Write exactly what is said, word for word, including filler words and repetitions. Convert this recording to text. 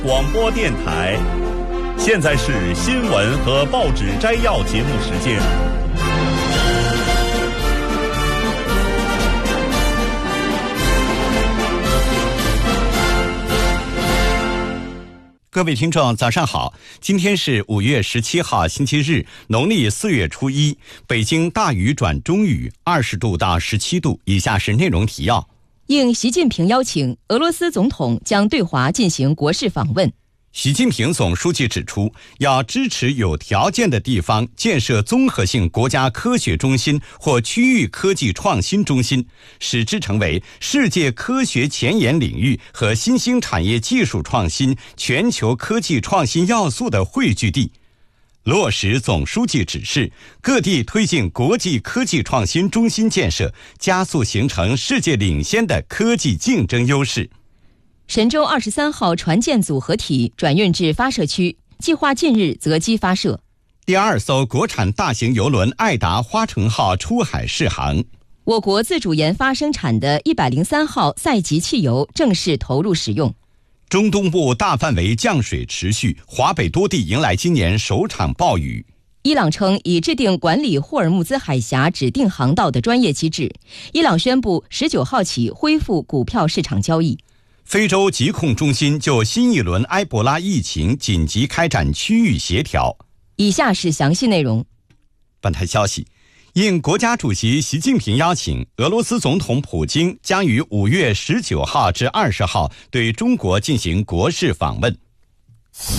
广播电台，现在是新闻和报纸摘要节目时间。 各位听众早上好，今天是五月十七号星期日，农历四月初一，北京大雨转中雨，二十度到十七度。以下是内容提要。 应习近平邀请，俄罗斯总统将对华进行国事访问。 习近平总书记指出，要支持有条件的地方建设综合性国家科学中心或区域科技创新中心，使之成为世界科学前沿领域和新兴产业技术创新、全球科技创新要素的汇聚地。落实总书记指示，各地推进国际科技创新中心建设，加速形成世界领先的科技竞争优势。 神舟二十三号船舰组合体转运至发射区，计划近日择机发射。 第二艘国产大型邮轮爱达花城号出海试航。 我国自主研发生产的一百零三号赛级汽油正式投入使用。 中东部大范围降水持续，华北多地迎来今年首场暴雨。 伊朗称已制定管理霍尔木兹海峡指定航道的专业机制。伊朗宣布十九号起恢复股票市场交易。 非洲疾控中心就新一轮埃博拉疫情紧急开展区域协调。 以下是详细内容。 本台消息，应国家主席习近平邀请，俄罗斯总统普京将于五月十九号至二十号对中国进行国事访问。